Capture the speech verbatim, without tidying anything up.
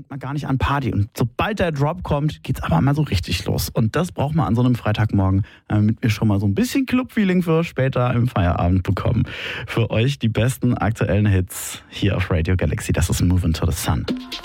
denkt man gar nicht an Party. Und sobald der Drop kommt, geht's aber mal so richtig los. Und das braucht man an so einem Freitagmorgen, damit wir schon mal so ein bisschen Club-Feeling für später im Feierabend bekommen. Für euch die besten aktuellen Hits hier auf Radio Galaxy. Das ist Move Into the Sun.